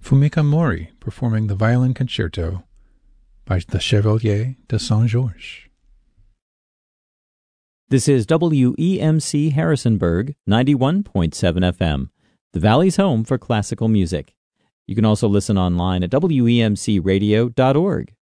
Fumika Mori performing the Violin Concerto by the Chevalier de Saint-Georges. This is WEMC Harrisonburg, 91.7 FM, the Valley's home for classical music. You can also listen online at WEMCradio.org.